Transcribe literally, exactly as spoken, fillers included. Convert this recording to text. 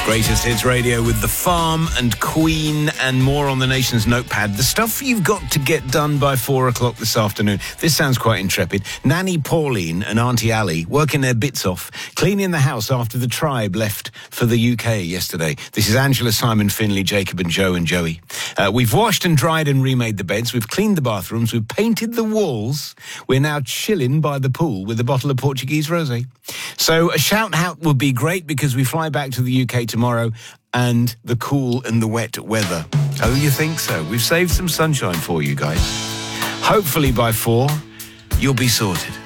Greatest Hits Radio with The Farm and Queen and more on the Nation's notepad. The stuff you've got to get done by four o'clock this afternoon. This sounds quite intrepid. Nanny Pauline and Auntie Ali working their bits off, cleaning the house after the tribe left for the U K yesterday. This is Angela, Simon, Finley, Jacob and Joe and Joey. Uh, we've washed and dried and remade the beds. We've cleaned the bathrooms. We've painted the walls. We're now chilling by the pool with a bottle of Portuguese rosé. So a shout-out would be great because we fly back to the U K tomorrow and the cool and the wet weather. Oh, you think so? We've saved some sunshine for you guys. Hopefully by four, you'll be sorted.